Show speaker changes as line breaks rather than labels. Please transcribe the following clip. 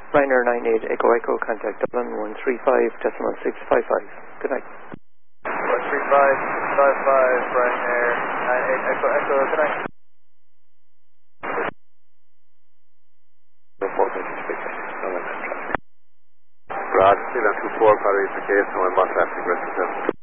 Ryanair 98 Echo Echo, contact Dublin 135.655. Good night.
135.655, Ryanair 98 Echo Echo, good night.
Rod, still on 24, Paris, the case, and I'm not traffic, rest of them.